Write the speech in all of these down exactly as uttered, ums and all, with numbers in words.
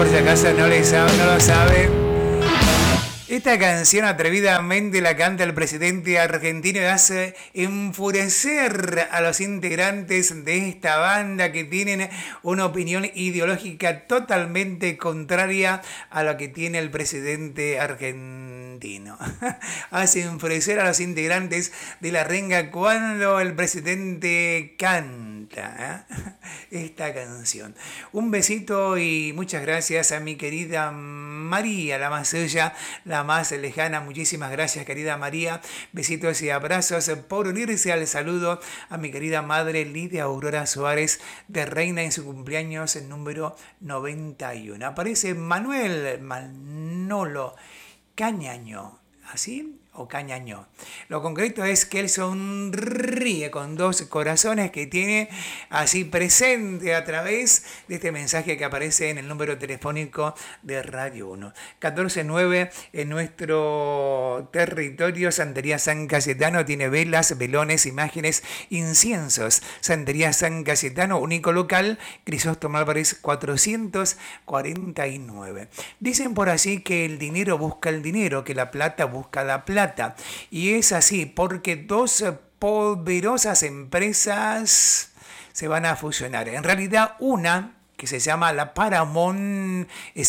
por si acaso no, le sabe, no lo sabe. Esta canción atrevidamente la canta el presidente argentino y hace enfurecer a los integrantes de esta banda que tienen una opinión ideológica totalmente contraria a lo que tiene el presidente argentino. Hace enfurecer a los integrantes de la renga cuando el presidente canta ¿eh? esta canción. Un besito y muchas gracias a mi querida María, la más bella, la más lejana. Muchísimas gracias, querida María. Besitos y abrazos por unirse al saludo a mi querida madre Lidia Aurora Suárez de Reina en su cumpleaños número noventa y uno. Aparece Manuel Manolo Cañaño, ¿así? O Cañaño. Lo concreto es que él sonríe con dos corazones que tiene así presente a través de este mensaje que aparece en el número telefónico de Radio uno. catorce nueve en nuestro territorio. Santería San Cayetano tiene velas, velones, imágenes, inciensos. Santería San Cayetano, único local, Crisóstomo Álvarez cuatrocientos cuarenta y nueve. Dicen por así que el dinero busca el dinero, que la plata busca la plata. Y es así porque dos poderosas empresas se van a fusionar. En realidad una que se llama la Paramount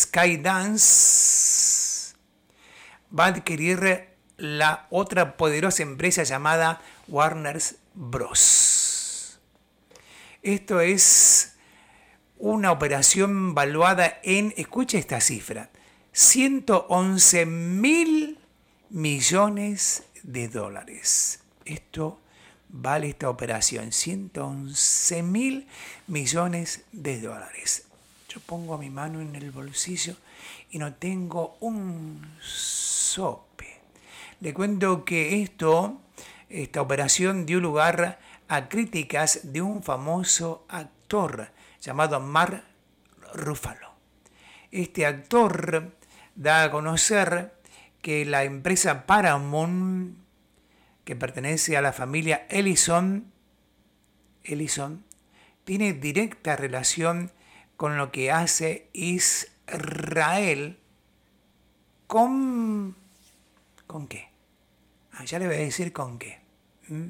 Skydance va a adquirir la otra poderosa empresa llamada Warner Bros. Esto es una operación valuada en, escuche esta cifra, ciento once mil millones de dólares. Esto vale esta operación, ciento once mil millones de dólares. Yo pongo mi mano en el bolsillo y no tengo un sope. Le cuento que esto, esta operación dio lugar a críticas de un famoso actor llamado Mark Ruffalo. Este actor da a conocer que la empresa Paramount, que pertenece a la familia Ellison, Ellison, tiene directa relación con lo que hace Israel. ¿Con, ¿con qué? Ah, ya le voy a decir con qué. ¿Mm?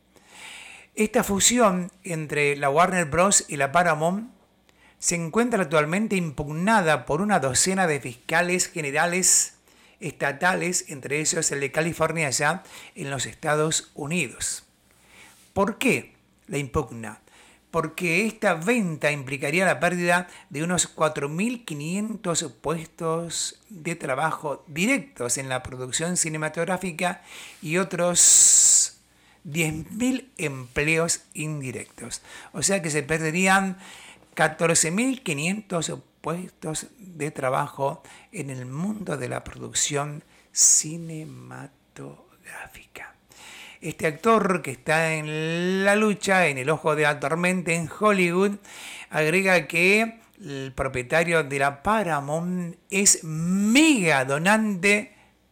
Esta fusión entre la Warner Bros. Y la Paramount se encuentra actualmente impugnada por una docena de fiscales generales estatales, entre ellos el de California, allá en los Estados Unidos. ¿Por qué la impugna? Porque esta venta implicaría la pérdida de unos cuatro mil quinientos puestos de trabajo directos en la producción cinematográfica y otros diez mil empleos indirectos. O sea que se perderían catorce mil quinientos puestos de trabajo en el mundo de la producción cinematográfica. Este actor que está en la lucha, en el ojo de la tormenta en Hollywood, agrega que el propietario de la Paramount es mega donante,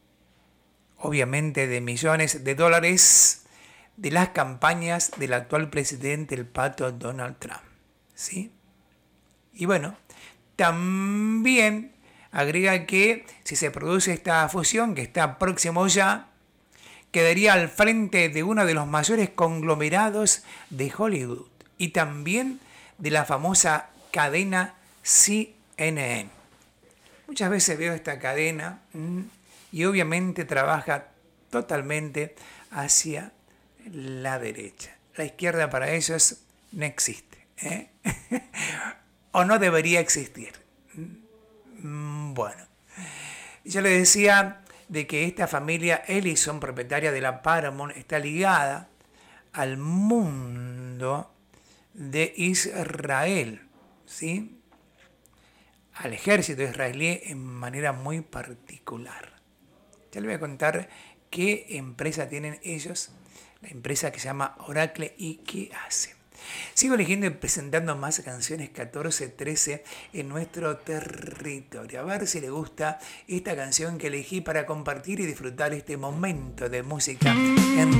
obviamente de millones de dólares, de las campañas del actual presidente, el pato Donald Trump. ¿Sí? Y bueno, también agrega que si se produce esta fusión, que está próximo ya, quedaría al frente de uno de los mayores conglomerados de Hollywood y también de la famosa cadena C N N. Muchas veces veo esta cadena mmm, y obviamente trabaja totalmente hacia la derecha. La izquierda para ellos no existe, ¿eh? O no debería existir. Bueno, yo le decía de que esta familia Ellison, propietaria de la Paramount, está ligada al mundo de Israel, ¿sí? Al ejército israelí en manera muy particular. Ya le voy a contar qué empresa tienen ellos, la empresa que se llama Oracle y qué hace. Sigo eligiendo y presentando más canciones catorce trece en nuestro territorio. A ver si le gusta esta canción que elegí para compartir y disfrutar este momento de música en